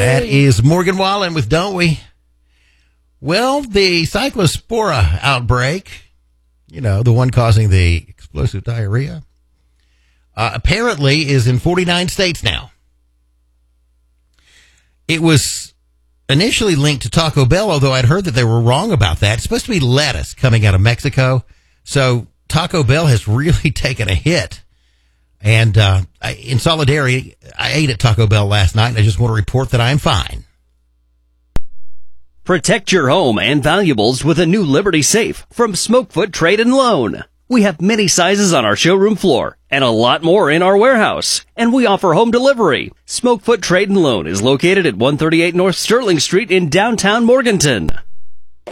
That is Morgan Wallen with Don't We? Well, the cyclospora outbreak, the one causing the explosive diarrhea, apparently is in 49 states now. It was initially linked to Taco Bell, although I'd heard that they were wrong about that. It's supposed to be lettuce coming out of Mexico. So Taco Bell has really taken a hit. And in solidarity, I ate at Taco Bell last night, and I just want to report that I'm fine. Protect your home and valuables with a new Liberty Safe from Smokefoot Trade and Loan. We have many sizes on our showroom floor and a lot more in our warehouse. And we offer home delivery. Smokefoot Trade and Loan is located at 138 North Sterling Street in downtown Morganton.